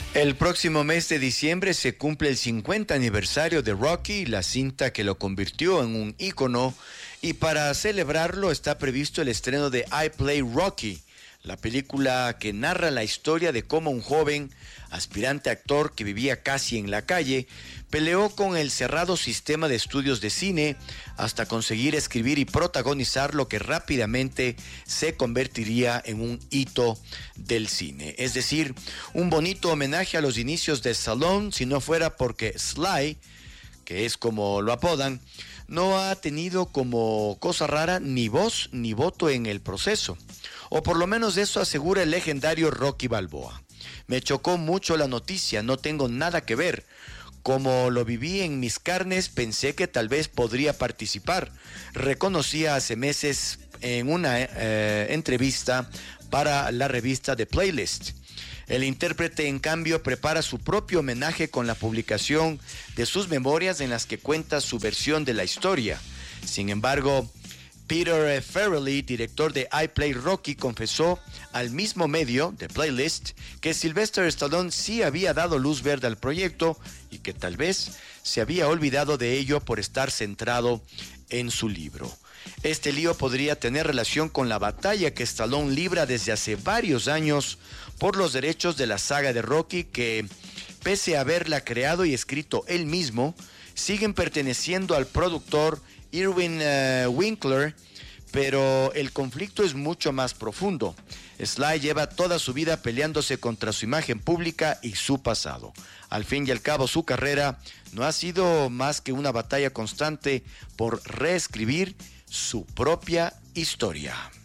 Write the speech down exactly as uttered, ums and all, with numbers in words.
El próximo mes de diciembre se cumple el cincuenta aniversario de Rocky, la cinta que lo convirtió en un ícono, y para celebrarlo está previsto el estreno de I Play Rocky, la película que narra la historia de cómo un joven aspirante actor que vivía casi en la calle peleó con el cerrado sistema de estudios de cine hasta conseguir escribir y protagonizar lo que rápidamente se convertiría en un hito del cine. Es decir, un bonito homenaje a los inicios de Stallone, si no fuera porque Sly, que es como lo apodan, no ha tenido como cosa rara ni voz ni voto en el proceso. O por lo menos eso asegura el legendario Rocky Balboa. Me chocó mucho la noticia, no tengo nada que ver. Como lo viví en mis carnes, pensé que tal vez podría participar. Reconocía hace meses en una eh, entrevista para la revista The Playlist. El intérprete, en cambio, prepara su propio homenaje con la publicación de sus memorias en las que cuenta su versión de la historia. Sin embargo, Peter Farrelly, director de I Play Rocky, confesó al mismo medio, The Playlist, que Sylvester Stallone sí había dado luz verde al proyecto y que tal vez se había olvidado de ello por estar centrado en su libro. Este lío podría tener relación con la batalla que Stallone libra desde hace varios años por los derechos de la saga de Rocky que, pese a haberla creado y escrito él mismo, siguen perteneciendo al productor Irwin uh, Winkler, pero el conflicto es mucho más profundo. Sly lleva toda su vida peleándose contra su imagen pública y su pasado. Al fin y al cabo, su carrera no ha sido más que una batalla constante por reescribir su propia historia.